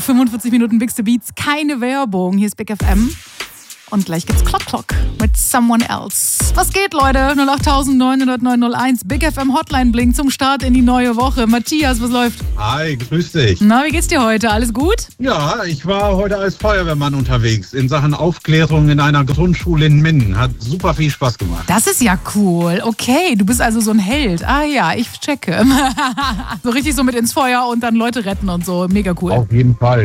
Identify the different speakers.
Speaker 1: 45 Minuten Bigste Beats, keine Werbung. Hier ist Big FM. Und gleich gibt's Clock mit Someone Else. Was geht, Leute? 08900 Big FM Hotline blinkt zum Start in die neue Woche. Matthias, was läuft?
Speaker 2: Hi, grüß dich.
Speaker 1: Na, wie geht's dir heute? Alles gut?
Speaker 2: Ja, ich war heute als Feuerwehrmann unterwegs in Sachen Aufklärung in einer Grundschule in Minden. Hat super viel Spaß gemacht.
Speaker 1: Das ist ja cool. Okay, du bist also so ein Held. Ah ja, ich checke. So richtig so mit ins Feuer und dann Leute retten und so. Mega cool.
Speaker 2: Auf jeden Fall.